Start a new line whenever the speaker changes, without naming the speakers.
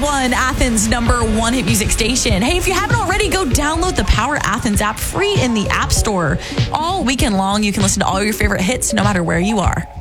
101, Athens' #1 hit music station. Hey, if you haven't already, go download the Power Athens app free in the App Store. All weekend long, you can listen to all your favorite hits no matter where you are.